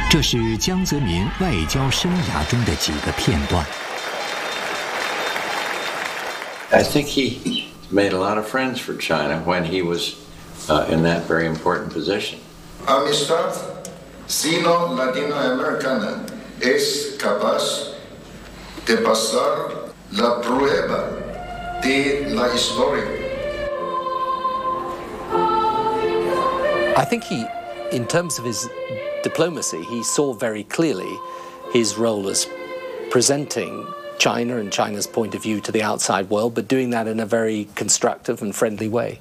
这是江泽民外交生涯中的几个片段。 I think he made a lot of friends for China when he was in that very important position. Amistad sino-latinoamericana es capaz de pasar la prueba de la historia. I think in terms of his diplomacy, he saw very clearly his role as presenting China and China's point of view to the outside world, but doing that in a very constructive and friendly way.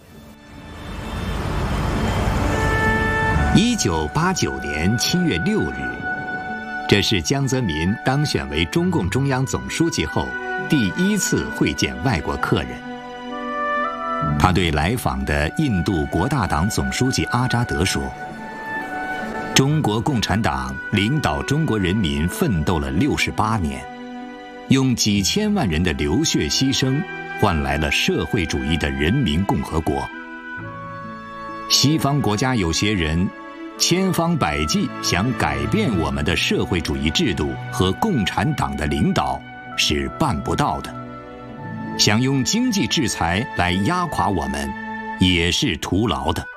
1989年7月6日，这是江泽民当选为中共中央总书记后第一次会见外国客人。他对来访的印度国大党总书记阿扎德说：“中国共产党领导中国人民奋斗了68年，用几千万人的流血牺牲换来了社会主义的人民共和国。西方国家有些人千方百计想改变我们的社会主义制度和共产党的领导是办不到的，想用经济制裁来压垮我们也是徒劳的。”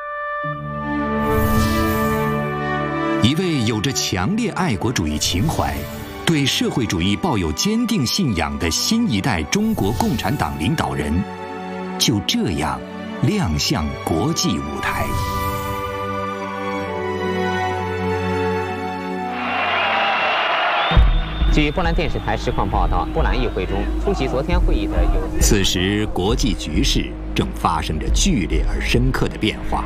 一位有着强烈爱国主义情怀、对社会主义抱有坚定信仰的新一代中国共产党领导人，就这样亮相国际舞台。 据波兰电视台实况报道，波兰议会中出席昨天会议的有。 此时，国际局势正发生着剧烈而深刻的变化。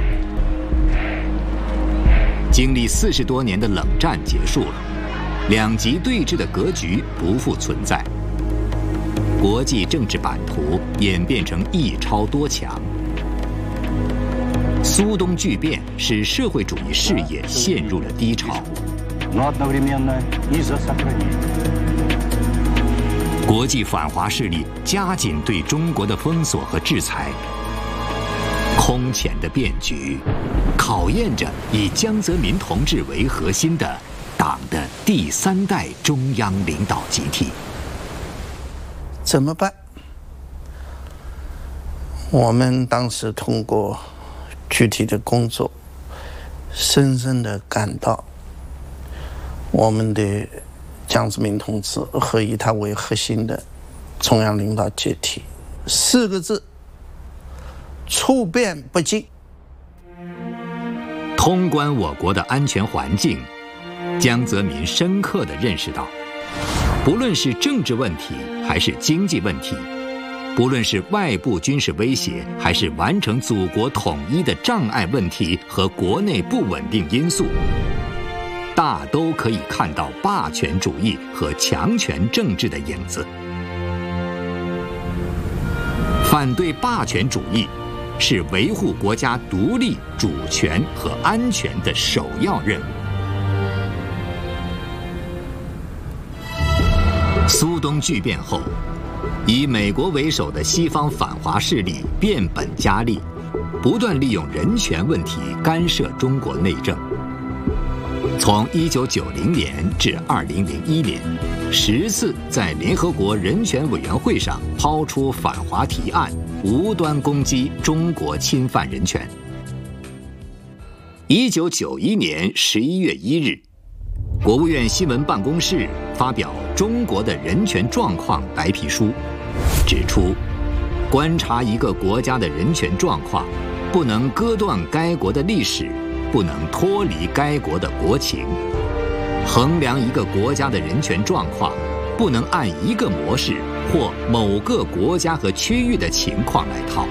经历40多年的冷战结束了，两极对峙的格局不复存在，国际政治版图演变成一超多强。苏东剧变使社会主义事业陷入了低潮。国际反华势力加紧对中国的封锁和制裁，空前的变局考验着以江泽民同志为核心的党的第3代中央领导集体。 怎么办？我们当时通过具体的工作，深深地感到我们的江泽民同志和以他为核心的中央领导集体4个字：处变不惊。 通关我国的安全环境，江泽民深刻地认识到，不论是政治问题还是经济问题，不论是外部军事威胁还是完成祖国统一的障碍问题和国内不稳定因素，大都可以看到霸权主义和强权政治的影子。反对霸权主义是维护国家独立、主权和安全的首要任务。苏东剧变后，以美国为首的西方反华势力变本加厉，不断利用人权问题干涉中国内政。从1990年至2001年，10次在联合国人权委员会上抛出反华提案，无端攻击中国侵犯人权。1991年11月1日，国务院新闻办公室发表《中国的人权状况》白皮书，指出，观察一个国家的人权状况，不能割断该国的历史，不能脱离该国的国情。衡量一个国家的人权状况，不能按一个模式或某个国家和区域的情况来套。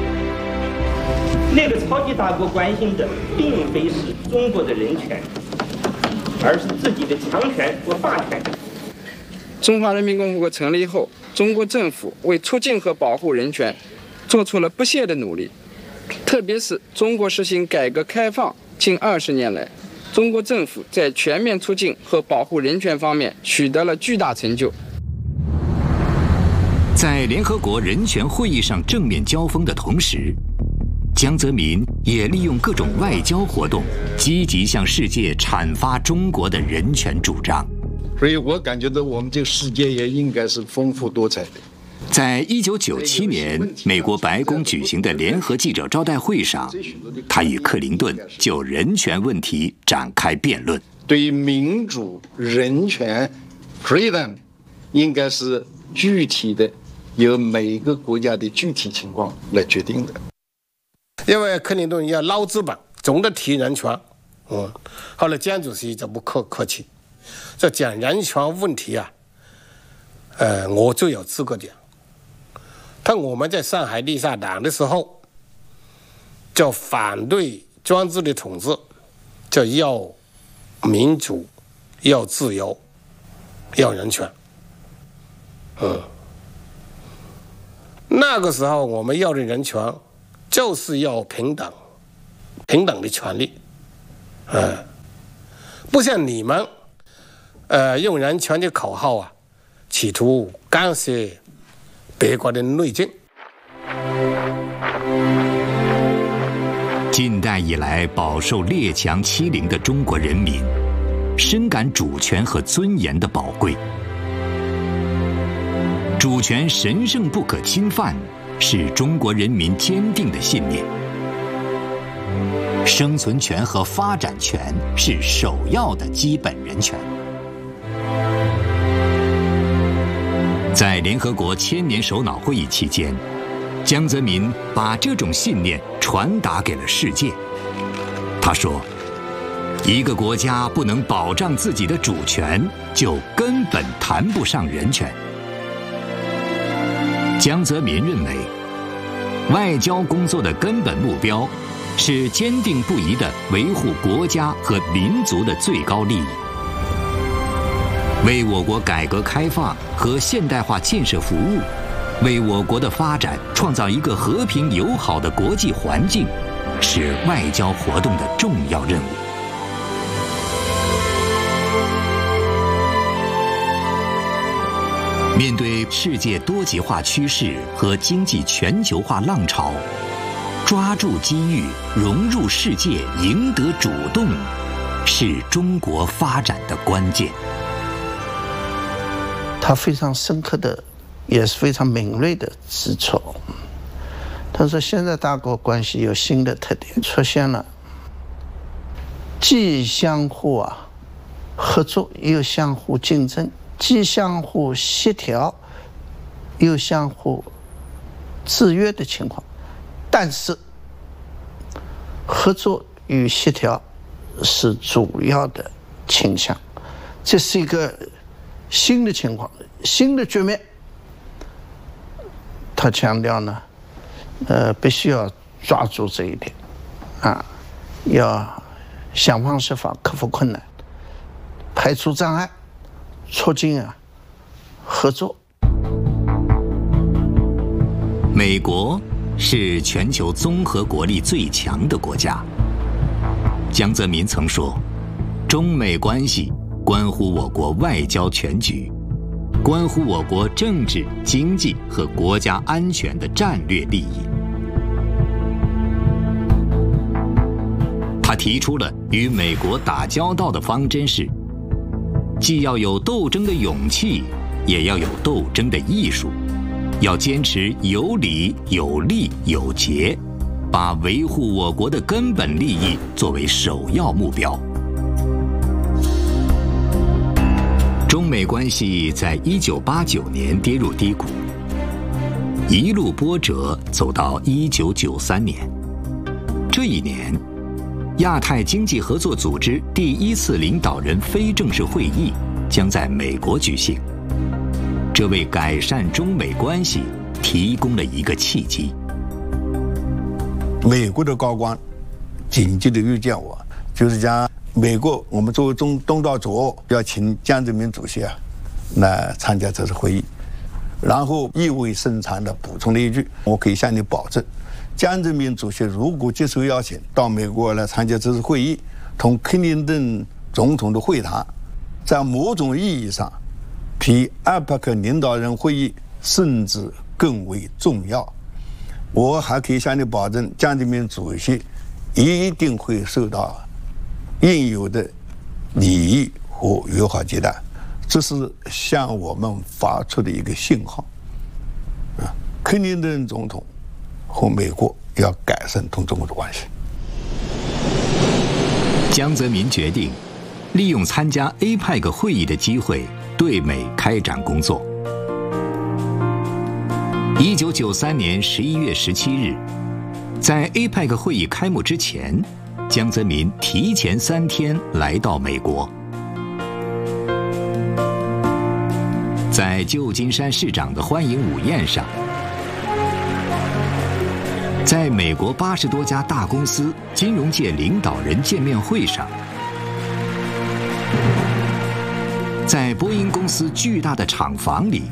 那个超级大国关心的并非是中国的人权，而是自己的强权和霸权。 中华人民共和国成立后，中国政府为促进和保护人权做出了不懈的努力，特别是中国实行改革开放近20年来，中国政府在全面促进和保护人权方面取得了巨大成就。 在联合国人权会议上正面交锋的同时， 江泽民也利用各种外交活动，积极向世界阐发中国的人权主张。 所以我感觉到我们这个世界也应该是丰富多彩的。 在1997年美国白宫举行的联合记者招待会上，他与克林顿就人权问题展开辩论。 对于民主、人权 freedom 应该是具体的，由每个国家的具体情况来决定的。 因为克林顿要捞资本，总的提人权，后来江主席就不客气，这讲人权问题啊，我最有资格讲。但我们在上海立下党的时候，就反对专制的统治，就要民主，要自由，要人权。那个时候我们要的人权，就是要平等的权利，不像你们，用人权的口号啊，企图干涉别国的内政。 近代以来饱受列强欺凌的中国人民，深感主权和尊严的宝贵。主权神圣不可侵犯，是中国人民坚定的信念。生存权和发展权是首要的基本人权。在联合国千年首脑会议期间，江泽民把这种信念传达给了世界。他说，一个国家不能保障自己的主权，就根本谈不上人权。江泽民认为，外交工作的根本目标是坚定不移地维护国家和民族的最高利益，为我国改革开放和现代化建设服务，为我国的发展创造一个和平友好的国际环境，是外交活动的重要任务。面对世界多极化趋势和经济全球化浪潮，抓住机遇，融入世界，赢得主动，是中国发展的关键。 他非常深刻的，也是非常敏锐的指出，他说现在大国关系有新的特点出现了，既相互合作，又相互竞争，既相互协调，又相互制约的情况。但是合作与协调是主要的倾向，这是一个新的情况，新的局面。他强调呢，必须要抓住这一点，要想方设法克服困难，排除障碍，促进合作。 美国是全球综合国力最强的国家。江泽民曾说，中美关系关乎我国外交全局，关乎我国政治、经济和国家安全的战略利益。他提出了与美国打交道的方针是，既要有斗争的勇气，也要有斗争的艺术，要坚持有理、有利、有节，把维护我国的根本利益作为首要目标。中美关系在1989年跌入低谷，一路波折走到1993年。这一年，亚太经济合作组织第1次领导人非正式会议将在美国举行，这为改善中美关系提供了一个契机。 美国的高官紧急的约见我，就是讲美国我们作为东道主要请江泽民主席来参加这次会议，然后意味深长的补充了一句，我可以向你保证，江泽民主席如果接受邀请到美国来参加这次会议，同克林顿总统的会谈，在某种意义上比APEC领导人会议甚至更为重要。 我还可以向你保证，江泽民主席一定会受到应有的礼遇和友好接待。这是向我们发出的一个信号。克林顿总统和美国要改善同中国的关系。 江泽民决定利用参加 APEC 会议的机会对美开展工作。1993年11月17日，在 APEC 会议开幕之前，江泽民提前3天来到美国。在旧金山市长的欢迎午宴上，在美国80多家大公司金融界领导人见面会上，在波音公司巨大的厂房里，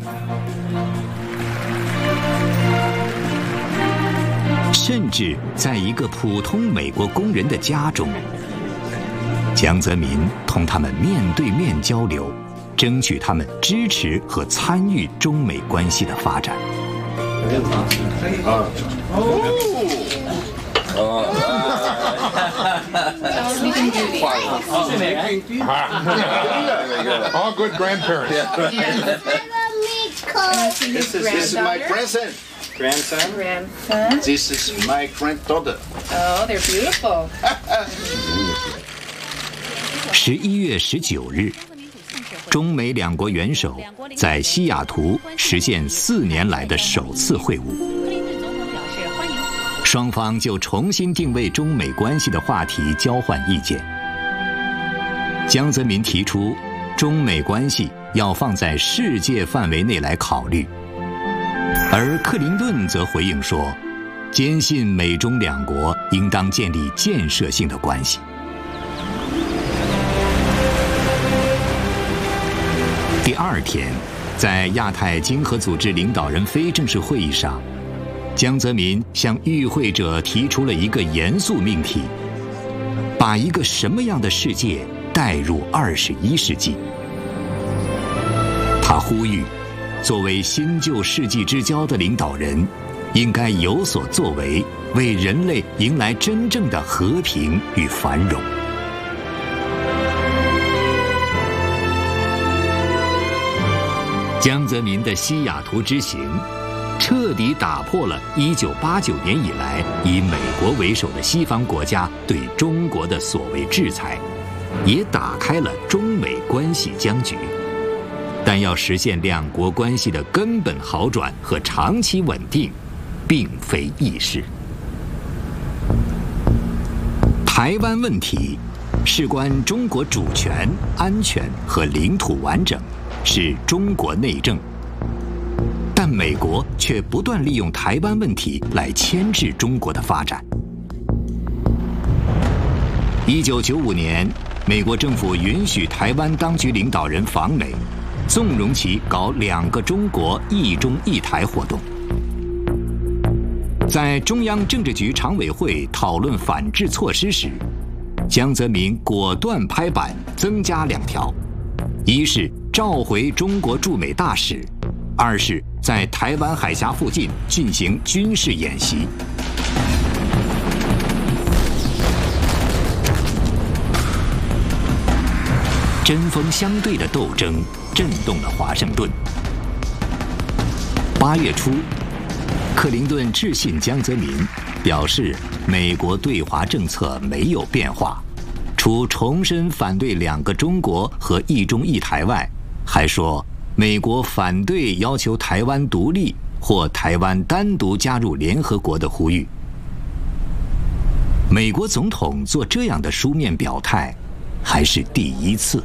甚至在一个普通美国工人的家中，江泽民同他们面对面交流，争取他们支持和参与中美关系的发展。 All good grandparents. This is my grandson. Grandson. This is my granddaughter. Oh, they're beautiful. 11月19日，中美两国元首在西雅图实现4年来的首次会晤，双方就重新定位中美关系的话题交换意见。江泽民提出，中美关系要放在世界范围内来考虑，而克林顿则回应说，坚信美中两国应当建立建设性的关系。第2天，在亚太经合组织领导人非正式会议上，江泽民向与会者提出了一个严肃命题：把一个什么样的世界带入21世纪？他呼吁，作为新旧世纪之交的领导人，应该有所作为，为人类迎来真正的和平与繁荣。江泽民的西雅图之行，彻底打破了1989年以来以美国为首的西方国家对中国的所谓制裁，也打开了中美关系僵局。但要实现两国关系的根本好转和长期稳定，并非易事。台湾问题事关中国主权、安全和领土完整，是中国内政，但美国却不断利用台湾问题来牵制中国的发展。1995年，美国政府允许台湾当局领导人访美，纵容其搞2个中国一中一台活动。在中央政治局常委会讨论反制措施时，江泽民果断拍板增加2条：一是召回中国驻美大使，2是在台湾海峡附近进行军事演习。针锋相对的斗争震动了华盛顿。8月初，克林顿致信江泽民，表示美国对华政策没有变化，除重申反对2个中国和一中一台外，还说美国反对要求台湾独立或台湾单独加入联合国的呼吁。美国总统做这样的书面表态，还是第1次。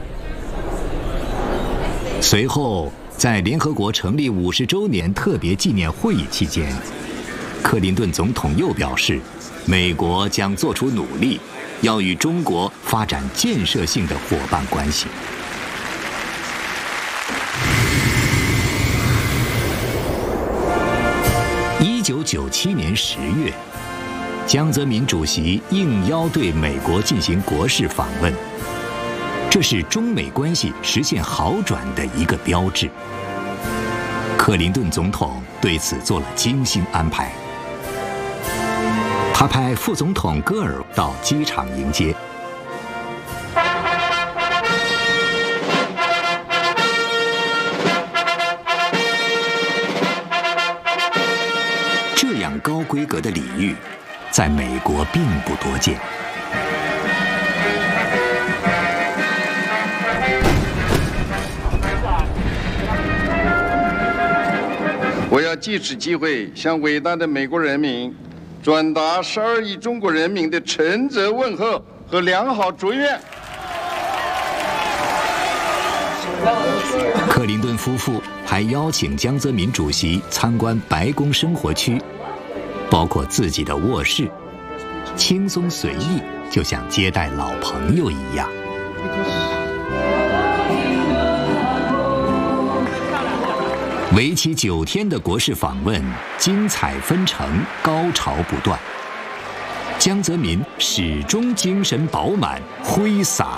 随后，在联合国成立50周年特别纪念会议期间，克林顿总统又表示，美国将做出努力，要与中国发展建设性的伙伴关系。1997年10月，江泽民主席应邀对美国进行国事访问，这是中美关系实现好转的一个标志。克林顿总统对此做了精心安排， 他派副总统戈尔到机场迎接。这样高规格的礼遇，在美国并不多见。 我要借此机会向伟大的美国人民转达12亿中国人民的诚挚问候和良好祝愿。 克林顿夫妇还邀请江泽民主席参观白宫生活区，包括自己的卧室，轻松随意，就像接待老朋友一样。为期9天的国事访问，精彩纷呈，高潮不断。江泽民始终精神饱满，挥洒